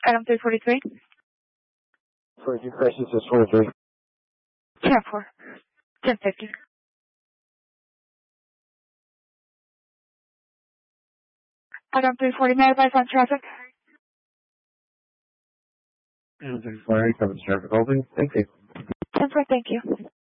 Item 343. 42 crisis is 23. 10-4. 1050. Item 340, may I advise on traffic? Item 340, covers traffic holding. Thank you. 10-4, thank you.